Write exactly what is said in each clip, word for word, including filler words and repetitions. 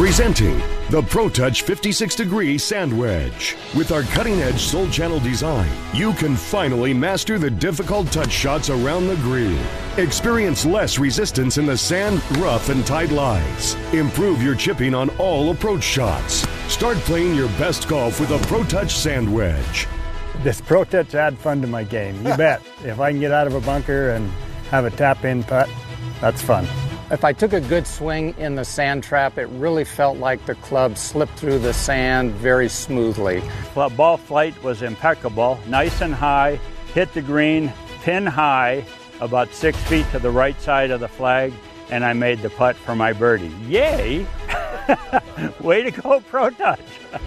Presenting the ProTouch fifty-six degree Sand Wedge. With our cutting-edge Soul Channel design, you can finally master the difficult touch shots around the green. Experience less resistance in the sand, rough, and tight lies. Improve your chipping on all approach shots. Start playing your best golf with a ProTouch Sand Wedge. This ProTouch add fun to my game, you bet. If I can get out of a bunker and have a tap-in putt, that's fun. If I took a good swing in the sand trap, it really felt like the club slipped through the sand very smoothly. Well, ball flight was impeccable, nice and high, hit the green, pin high, about six feet to the right side of the flag, and I made the putt for my birdie. Yay! Way to go, ProTouch!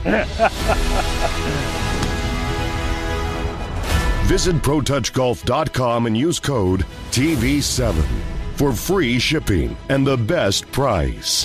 Visit Pro Touch Golf dot com and use code T V seven for free shipping and the best price.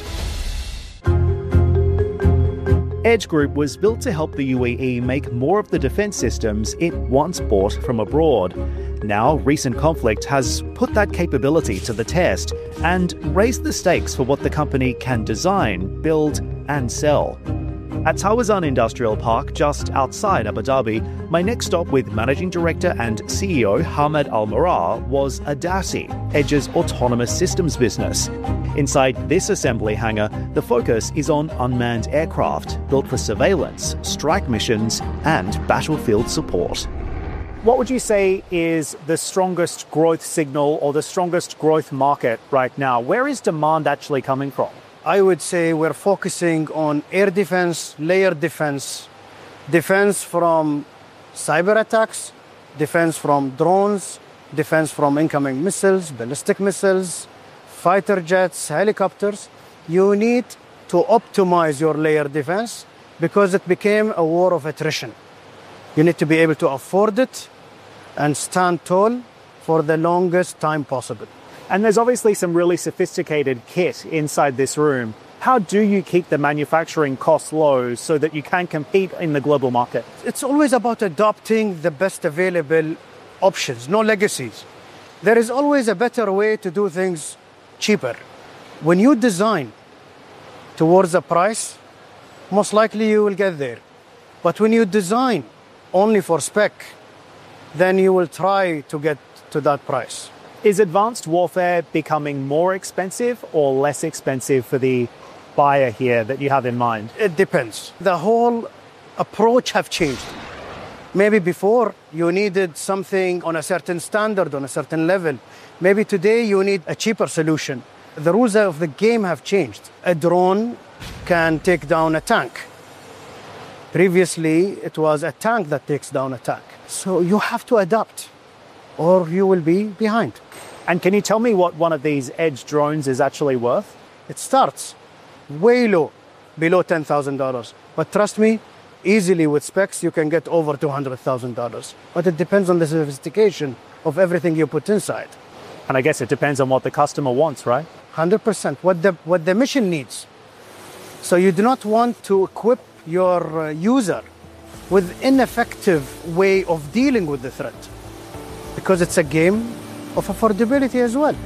Edge Group was built to help the U A E make more of the defence systems it once bought from abroad. Now, recent conflict has put that capability to the test and raised the stakes for what the company can design, build and sell. At Tawazun Industrial Park, just outside Abu Dhabi, my next stop with Managing Director and C E O Hamad Al-Marar was Adasi, Edge's autonomous systems business. Inside this assembly hangar, the focus is on unmanned aircraft built for surveillance, strike missions, and battlefield support. What would you say is the strongest growth signal or the strongest growth market right now? Where is demand actually coming from? I would say we're focusing on air defense, layer defense, defense from cyber attacks, defense from drones, defense from incoming missiles, ballistic missiles, fighter jets, helicopters. You need to optimize your layer defense because it became a war of attrition. You need to be able to afford it and stand tall for the longest time possible. And there's obviously some really sophisticated kit inside this room. How do you keep the manufacturing costs low so that you can compete in the global market? It's always about adopting the best available options, no legacies. There is always a better way to do things cheaper. When you design towards a price, most likely you will get there. But when you design only for spec, then you will try to get to that price. Is advanced warfare becoming more expensive or less expensive for the buyer here that you have in mind? It depends. The whole approach have changed. Maybe before you needed something on a certain standard, on a certain level. Maybe today you need a cheaper solution. The rules of the game have changed. A drone can take down a tank. Previously, it was a tank that takes down a tank. So you have to adapt or you will be behind. And can you tell me what one of these Edge drones is actually worth? It starts way low, below ten thousand dollars. But trust me, easily with specs, you can get over two hundred thousand dollars. But it depends on the sophistication of everything you put inside. And I guess it depends on what the customer wants, right? one hundred percent, what the, what the mission needs. So you do not want to equip your uh, user with ineffective way of dealing with the threat, because it's a game of affordability as well.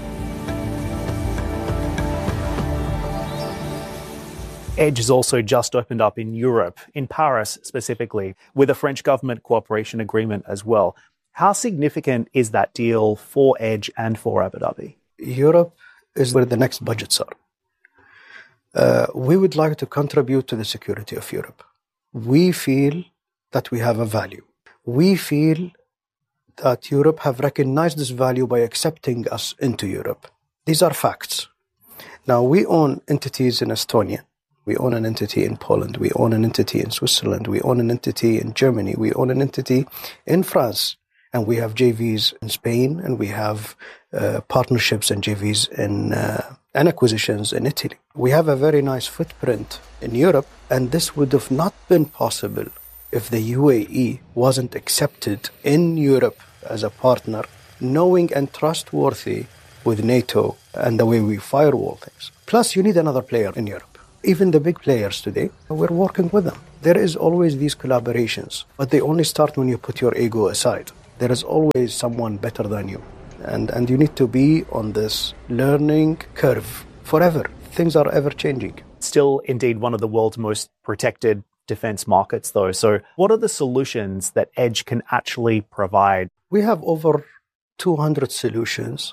Edge has also just opened up in Europe, in Paris specifically, with a French government cooperation agreement as well. How significant is that deal for Edge and for Abu Dhabi? Europe is where the next budgets are. Uh, we would like to contribute to the security of Europe. We feel that we have a value. We feel that Europe have recognized this value by accepting us into Europe. These are facts. Now, we own entities in Estonia. We own an entity in Poland. We own an entity in Switzerland. We own an entity in Germany. We own an entity in France. And we have J Vs in Spain. And we have uh, partnerships and J Vs in, uh, and acquisitions in Italy. We have a very nice footprint in Europe. And this would have not been possible if the U A E wasn't accepted in Europe as a partner, knowing and trustworthy with NATO and the way we firewall things. Plus, you need another player in Europe. Even the big players today, we're working with them. There is always these collaborations, but they only start when you put your ego aside. There is always someone better than you. And, and you need to be on this learning curve forever. Things are ever changing. still indeed one of the world's most protected defense markets, though. So what are the solutions that Edge can actually provide? We have over two hundred solutions,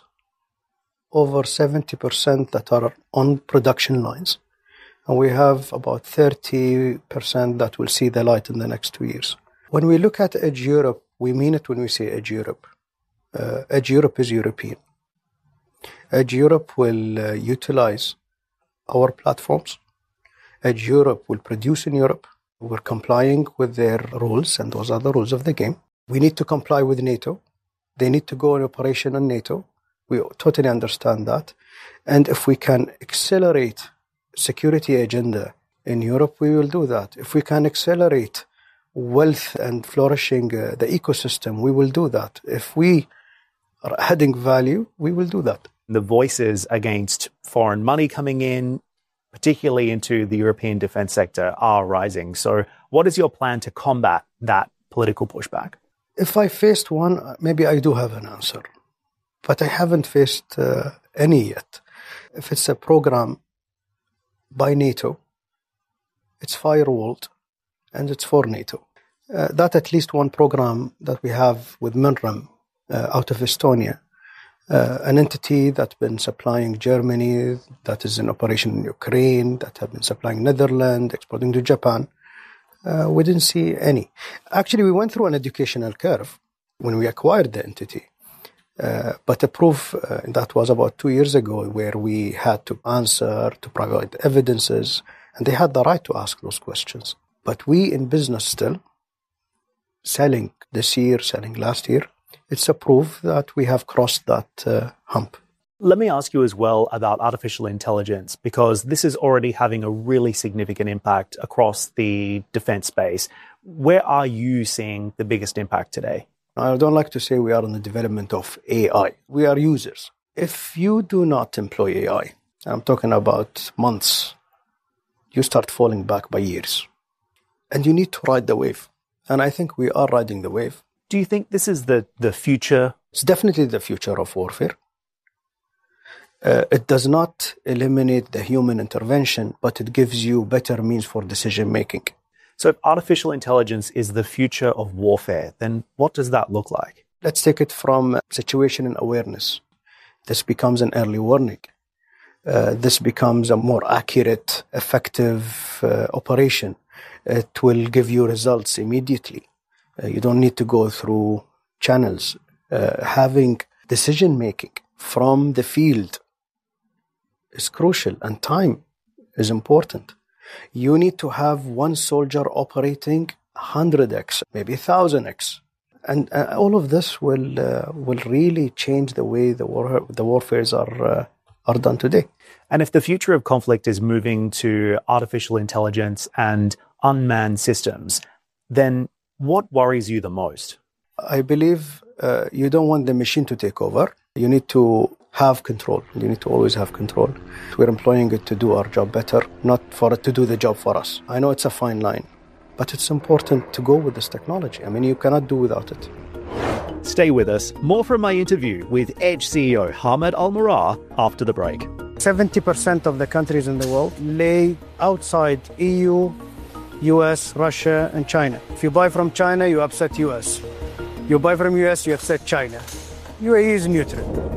over seventy percent that are on production lines. And we have about thirty percent that will see the light in the next two years. When we look at Edge Europe, we mean it when we say Edge Europe. Uh, Edge Europe is European. Edge Europe will uh, utilize our platforms. Edge Europe will produce in Europe. We're complying with their rules, and those are the rules of the game. We need to comply with NATO. They need to go in operation on NATO. We totally understand that. And if we can accelerate security agenda in Europe, we will do that. If we can accelerate wealth and flourishing uh, the ecosystem, we will do that. If we are adding value, we will do that. The voices against foreign money coming in, particularly into the European defense sector, are rising. So what is your plan to combat that political pushback? If I faced one, maybe I do have an answer, but I haven't faced uh, any yet. If it's a program by NATO, it's firewalled, and it's for NATO. Uh, that at least one program that we have with MINREM uh, out of Estonia, uh, an entity that's been supplying Germany, that is in operation in Ukraine, that have been supplying Netherlands, exporting to Japan. Uh, we didn't see any. Actually, we went through an educational curve when we acquired the entity. Uh, but the proof, uh, that was about two years ago, where we had to answer, to provide evidences, and they had the right to ask those questions. But we in business still, selling this year, selling last year, it's a proof that we have crossed that uh, hump. Let me ask you as well about artificial intelligence, because this is already having a really significant impact across the defense space. Where are you seeing the biggest impact today? I don't like to say we are in the development of A I. We are users. If you do not employ A I, I'm talking about months, you start falling back by years. And you need to ride the wave. And I think we are riding the wave. Do you think this is the, the future? It's definitely the future of warfare. Uh, it does not eliminate the human intervention, but it gives you better means for decision making. So if artificial intelligence is the future of warfare, then what does that look like? Let's take it from situation and awareness. This becomes an early warning. Uh, this becomes a more accurate, effective uh, operation. It will give you results immediately. Uh, you don't need to go through channels. Uh, having decision making from the field is crucial, and time is important. You need to have one soldier operating one hundred x, maybe one thousand x. And uh, all of this will uh, will really change the way the war the warfares are uh, are done today. And if the future of conflict is moving to artificial intelligence and unmanned systems, then what worries you the most? I believe uh, you don't want the machine to take over. You need to have control. You need to always have control. We're employing it to do our job better, not for it to do the job for us. I know it's a fine line, but it's important to go with this technology. I mean, you cannot do without it. Stay with us. More from my interview with Edge C E O Hamed Al-Murar after the break. seventy percent of the countries in the world lay outside E U, U S, Russia, and China. If you buy from China, you upset U S. You buy from U S, you upset China. U A E is neutral.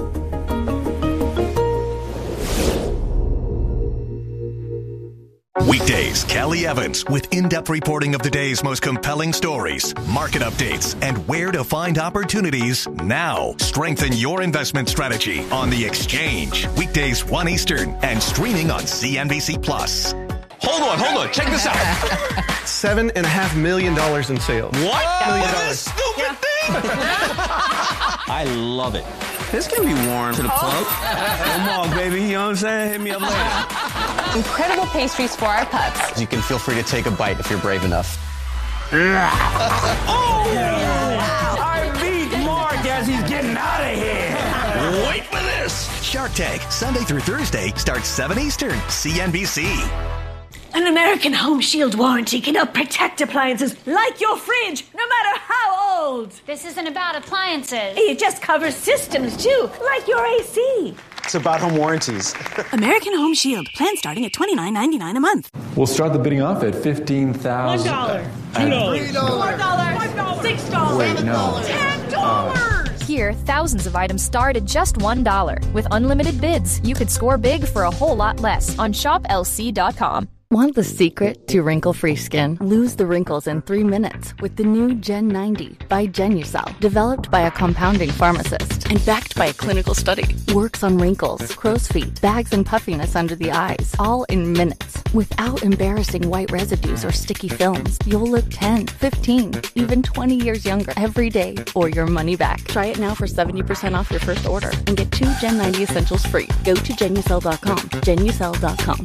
Weekdays, Kelly Evans with in-depth reporting of the day's most compelling stories, market updates, and where to find opportunities now. Strengthen your investment strategy on The Exchange. Weekdays one Eastern and streaming on C N B C Plus. Hold on, hold on. Check this out. Seven and a half million dollars in sales. What? Million Oh, dollars. stupid yeah. thing. I love it. This can be worn to the plug. Come on, baby. You know what I'm saying? Hit me up later. Incredible pastries for our pups. You can feel free to take a bite if you're brave enough. Oh! I beat Mark as he's getting out of here. Wait for this. Shark Tank, Sunday through Thursday, starts seven Eastern, C N B C. An American Home Shield warranty can help protect appliances like your fridge, no matter how old. This isn't about appliances. It just covers systems, too, like your A C. It's about home warranties. American Home Shield. Plan starting at twenty-nine ninety-nine a month. We'll start the bidding off at fifteen thousand dollars. One dollar. Two dollars. Three dollars. Four dollars. Five dollars. Six dollars. Wait, no. Ten dollars. Here, thousands of items start at just one dollar. With unlimited bids, you could score big for a whole lot less on shop L C dot com. Want the secret to wrinkle-free skin? Lose the wrinkles in three minutes with the new Gen ninety by Genucel. Developed by a compounding pharmacist and backed by a clinical study. Works on wrinkles, crow's feet, bags and puffiness under the eyes, all in minutes. Without embarrassing white residues or sticky films, you'll look ten, fifteen, even twenty years younger every day or your money back. Try it now for seventy percent off your first order and get two Gen ninety essentials free. Go to Genucel dot com. Genucel dot com.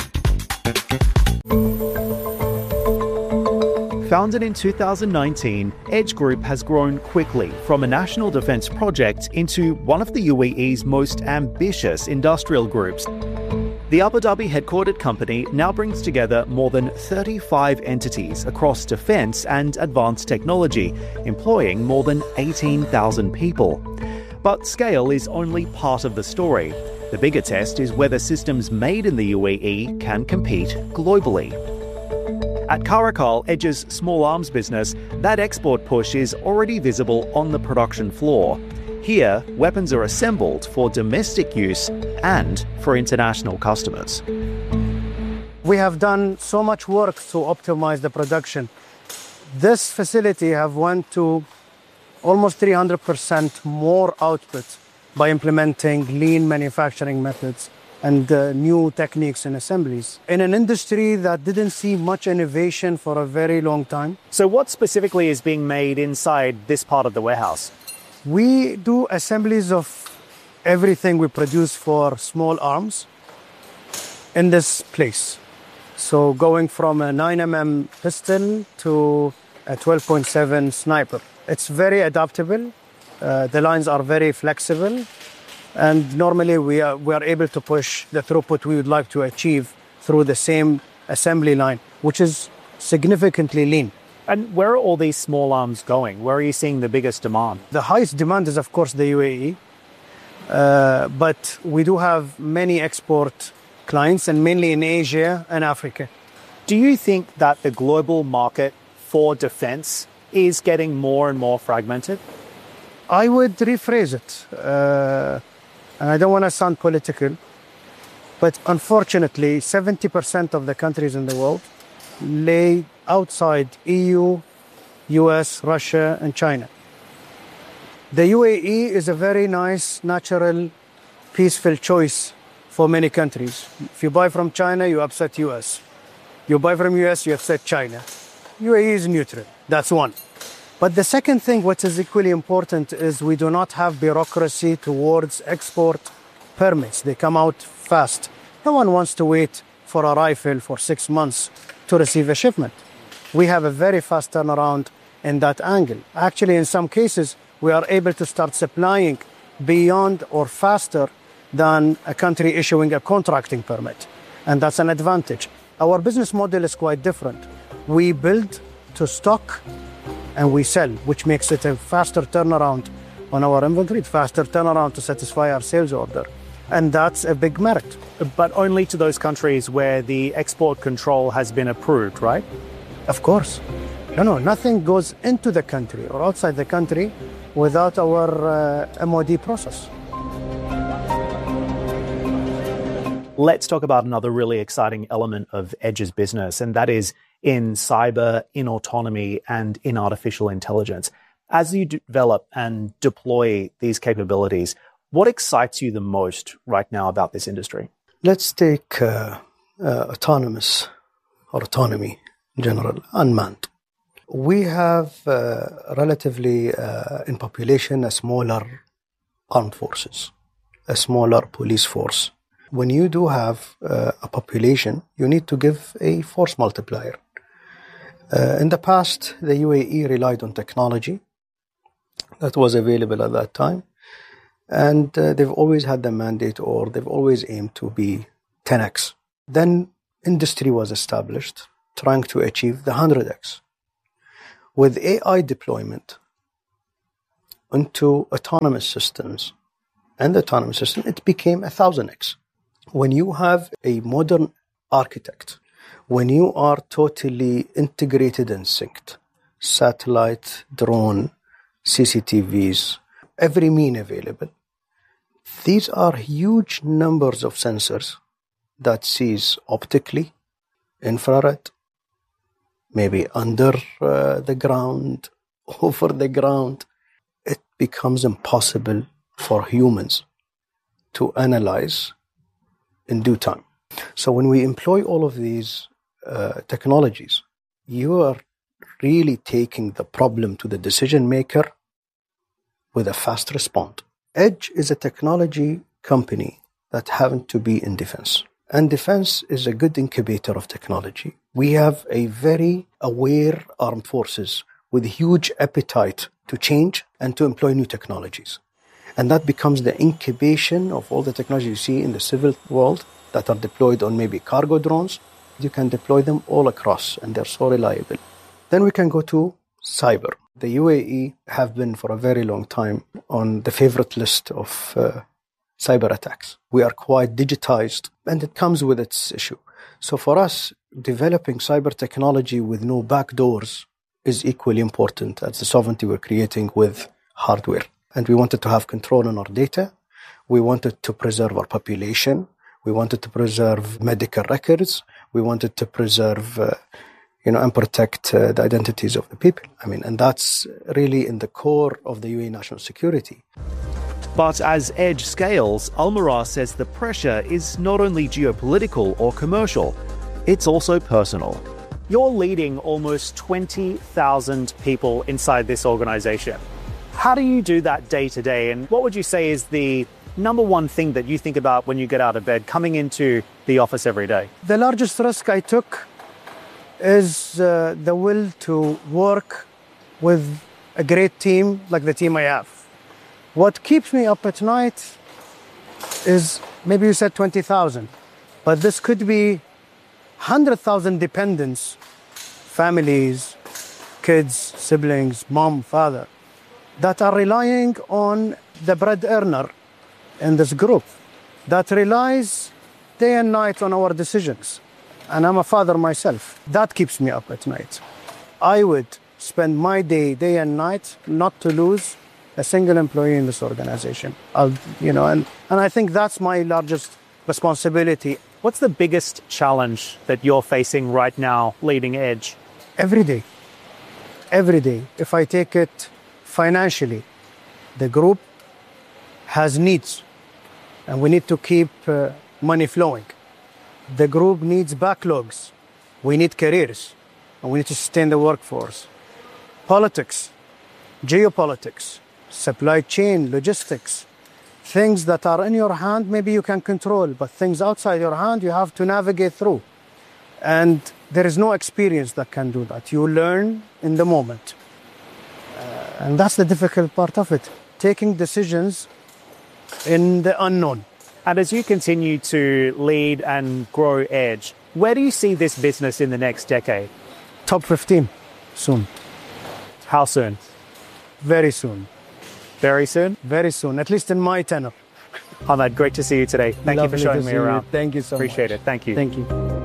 Founded in two thousand nineteen, Edge Group has grown quickly from a national defence project into one of the U A E's most ambitious industrial groups. The Abu Dhabi headquartered company now brings together more than thirty-five entities across defence and advanced technology, employing more than eighteen thousand people. But scale is only part of the story. The bigger test is whether systems made in the U A E can compete globally. At Caracal, Edge's small arms business, that export push is already visible on the production floor. Here, weapons are assembled for domestic use and for international customers. We have done so much work to optimize the production. This facility have went to almost three hundred percent more output by implementing lean manufacturing methods and uh, new techniques and assemblies in an industry that didn't see much innovation for a very long time. So what specifically is being made inside this part of the warehouse? We do assemblies of everything we produce for small arms in this place. So going from a nine millimeter pistol to a twelve point seven sniper. It's very adaptable. Uh, the lines are very flexible. And normally we are, we are able to push the throughput we would like to achieve through the same assembly line, which is significantly lean. And where are all these small arms going? Where are you seeing the biggest demand? The highest demand is, of course, the U A E. Uh, but we do have many export clients, and mainly in Asia and Africa. Do you think that the global market for defense is getting more and more fragmented? I would rephrase it. Uh, and I don't want to sound political, but unfortunately, seventy percent of the countries in the world lay outside E U, U S, Russia, and China. The U A E is a very nice, natural, peaceful choice for many countries. If you buy from China, you upset U S. You buy from U S, you upset China. U A E is neutral. That's one. But the second thing, what is equally important, is we do not have bureaucracy towards export permits. They come out fast. No one wants to wait for a rifle for six months to receive a shipment. We have a very fast turnaround in that angle. Actually, in some cases, we are able to start supplying beyond or faster than a country issuing a contracting permit. And that's an advantage. Our business model is quite different. We build to stock and we sell, which makes it a faster turnaround on our inventory, faster turnaround to satisfy our sales order. And that's a big merit. But only to those countries where the export control has been approved, right? Of course. No, no, nothing goes into the country or outside the country without our uh, M O D process. Let's talk about another really exciting element of Edge's business, and that is in cyber, in autonomy, and in artificial intelligence. As you develop and deploy these capabilities, what excites you the most right now about this industry? Let's take uh, uh, autonomous or autonomy in general, unmanned. We have uh, relatively uh, in population a smaller armed forces, a smaller police force. When you do have uh, a population, you need to give a force multiplier. Uh, in the past, the U A E relied on technology that was available at that time, and uh, they've always had the mandate, or they've always aimed to be ten x. Then industry was established, trying to achieve the one hundred x. With A I deployment into autonomous systems and the autonomous system, it became a thousand X. When you have a modern architect, when you are totally integrated and synced, satellite, drone, C C T Vs, every mean available, these are huge numbers of sensors that sees optically, infrared, maybe under uh, the ground, over the ground. It becomes impossible for humans to analyze in due time. So when we employ all of these uh, technologies, you are really taking the problem to the decision maker with a fast response. Edge is a technology company that happens to be in defense. And defense is a good incubator of technology. We have a very aware armed forces with huge appetite to change and to employ new technologies. And that becomes the incubation of all the technology you see in the civil world that are deployed on maybe cargo drones. You can deploy them all across, and they're so reliable. Then we can go to cyber. The U A E have been for a very long time on the favorite list of uh, cyber attacks. We are quite digitized, and it comes with its issue. So for us, developing cyber technology with no backdoors is equally important as the sovereignty we're creating with hardware. And we wanted to have control on our data. We wanted to preserve our population. We wanted to preserve medical records. We wanted to preserve, uh, you know, and protect uh, the identities of the people. I mean, and that's really in the core of the U A E national security. But as Edge scales, Almirah says the pressure is not only geopolitical or commercial, it's also personal. You're leading almost twenty thousand people inside this organization. How do you do that day to day? And what would you say is the number one thing that you think about when you get out of bed, coming into the office every day? The largest risk I took is uh, the will to work with a great team like the team I have. What keeps me up at night is, maybe you said twenty thousand, but this could be one hundred thousand dependents, families, kids, siblings, mom, father, that are relying on the bread earner in this group, that relies day and night on our decisions. And I'm a father myself. That keeps me up at night. I would spend my day, day and night, not to lose a single employee in this organization. I'll, you know, and, and I think that's my largest responsibility. What's the biggest challenge that you're facing right now, leading Edge? Every day. Every day. If I take it financially, the group has needs, and we need to keep uh, money flowing. The group needs backlogs. We need careers, and we need to sustain the workforce. Politics, geopolitics, supply chain, logistics, things that are in your hand, maybe you can control, but things outside your hand, you have to navigate through. And there is no experience that can do that. You learn in the moment. Uh, and that's the difficult part of it, taking decisions in the unknown. And as you continue to lead and grow Edge, where do you see this business in the next decade? Top fifteen, soon. How soon? Very soon. Very soon? Very soon, at least in my tenure. Ahmed, great to see you today. Thank Lovely you for showing to me see around. you. Thank you so Appreciate much. it. Thank you. Thank you.